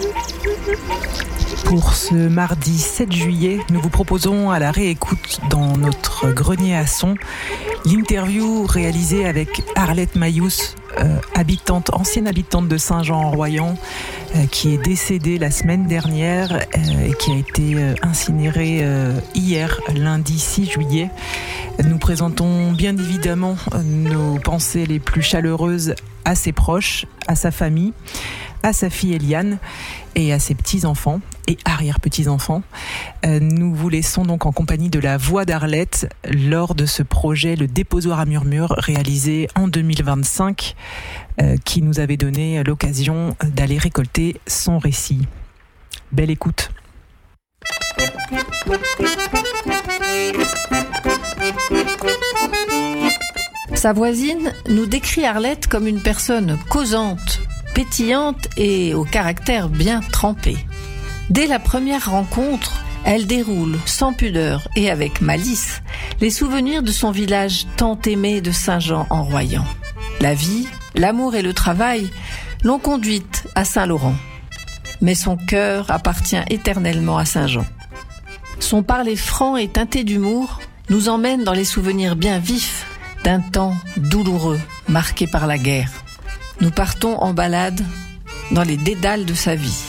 Pour ce mardi 7 juillet, nous vous proposons à la réécoute dans notre grenier à son l'interview réalisée avec Arlette Mayous, ancienne habitante de Saint-Jean-en-Royans, qui est décédée la semaine dernière et qui a été incinérée hier, lundi 6 juillet. Nous présentons bien évidemment nos pensées les plus chaleureuses à ses proches, à sa famille, à sa fille Eliane et à ses petits-enfants et arrière-petits-enfants. Nous vous laissons donc en compagnie de la voix d'Arlette lors de ce projet Le Déposoir à Murmures réalisé en 2025 qui nous avait donné l'occasion d'aller récolter son récit. Belle écoute. Sa voisine nous décrit Arlette comme une personne causante, pétillante et au caractère bien trempé. Dès la première rencontre, elle déroule sans pudeur et avec malice les souvenirs de son village tant aimé de Saint-Jean-en-Royans. La vie, l'amour et le travail l'ont conduite à Saint-Laurent. Mais son cœur appartient éternellement à Saint-Jean. Son parler franc et teinté d'humour nous emmène dans les souvenirs bien vifs d'un temps douloureux marqué par la guerre. Nous partons en balade dans les dédales de sa vie.